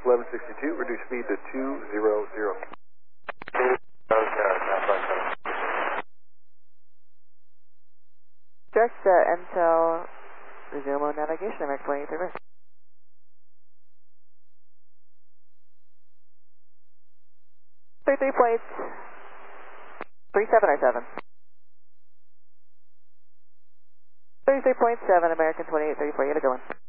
1162, reduce speed to 200. Direct Intel, resume on navigation, American 28 reverse. 33 plates, 37 or 7? 33.7, American 2834, you gotta go in.